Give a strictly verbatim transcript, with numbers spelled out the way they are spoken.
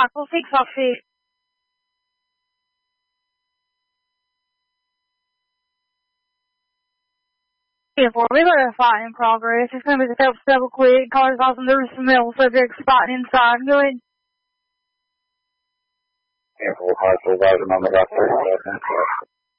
Aqua six Foxy. four, we got a fight in progress. It's going to be the help double quick. Cars off and there's some male subjects spotting inside. Go ahead. Yeah, four, five, four, five, number, about thirty seconds.